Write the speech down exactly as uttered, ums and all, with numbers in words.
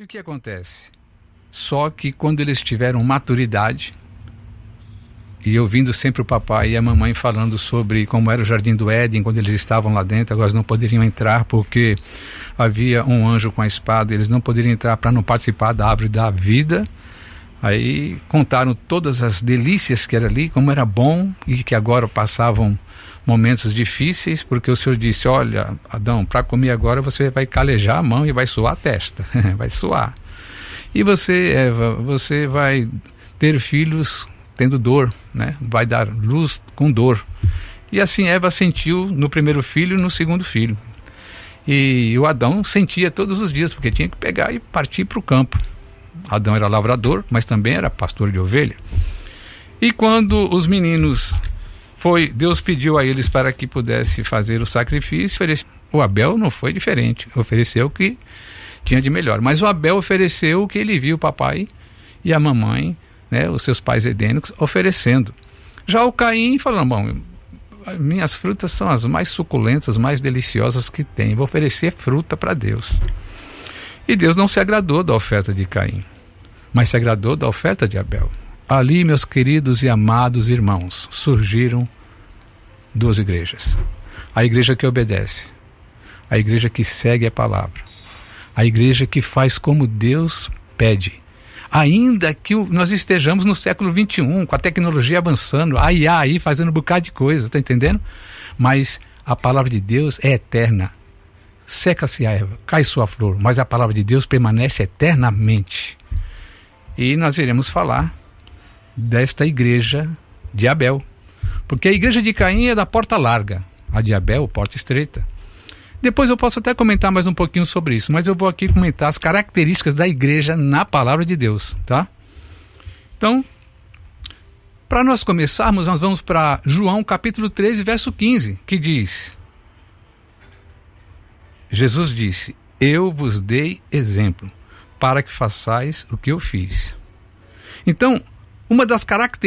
que acontece? Só que quando eles tiveram maturidade, e ouvindo sempre o papai e a mamãe falando sobre como era o Jardim do Éden, quando eles estavam lá dentro, agora eles não poderiam entrar porque havia um anjo com a espada, eles não poderiam entrar para não participar da árvore da vida. Aí contaram todas as delícias que era ali, como era bom, e que agora passavam momentos difíceis, porque o Senhor disse: olha, Adão, para comer agora você vai calejar a mão e vai suar a testa, vai suar. E você, Eva, você vai ter filhos tendo dor, né? Vai dar luz com dor. E assim Eva sentiu no primeiro filho e no segundo filho. E o Adão sentia todos os dias, porque tinha que pegar e partir para o campo. Adão era lavrador, mas também era pastor de ovelha. E quando os meninos foi, Deus pediu a eles para que pudesse fazer o sacrifício, o Abel não foi diferente, ofereceu o que tinha de melhor. Mas o Abel ofereceu o que ele viu o papai e a mamãe, né, os seus pais edênicos, oferecendo. Já o Caim falou: bom, minhas frutas são as mais suculentas, mais deliciosas que tem, vou oferecer fruta para Deus. E Deus não se agradou da oferta de Caim, mas se agradou da oferta de Abel. Ali, meus queridos e amados irmãos, surgiram duas igrejas. A igreja que obedece, a igreja que segue a palavra, a igreja que faz como Deus pede. Ainda que nós estejamos no século vinte e um, com a tecnologia avançando, a I A aí fazendo um bocado de coisa, está entendendo? Mas a palavra de Deus é eterna. Seca-se a erva, cai sua flor, mas a palavra de Deus permanece eternamente. E nós iremos falar desta igreja de Abel, porque a igreja de Caim é da porta larga, a de Abel, porta estreita. Depois eu posso até comentar mais um pouquinho sobre isso, mas eu vou aqui comentar as características da igreja na palavra de Deus, tá? Então, para nós começarmos, nós vamos para João capítulo treze, verso quinze, que diz: Jesus disse: eu vos dei exemplo, para que façais o que eu fiz. Então, uma das características